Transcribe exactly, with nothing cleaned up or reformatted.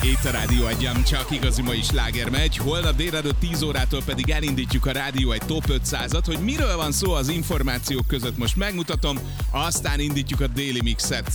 Itt a Rádió Egyem, csak igazi mai sláger megy. Holnap délelőtt tíz órától pedig elindítjuk a Rádió egy top ötszázat, hogy miről van szó az információk között most megmutatom, aztán indítjuk a Daily Mixet.